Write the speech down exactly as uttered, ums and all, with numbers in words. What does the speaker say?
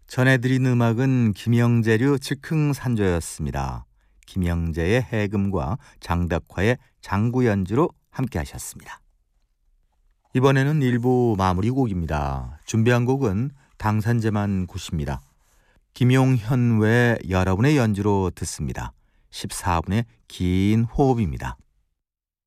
전해드린 음악은 김영재류 즉흥산조였습니다. 김영재의 해금과 장덕화의 장구연주로 함께 하셨습니다. 이번에는 일 부 마무리 곡입니다. 준비한 곡은 당산제만 굿입니다. 김용현 외 여러분의 연주로 듣습니다. 십사 분의 긴 호흡입니다.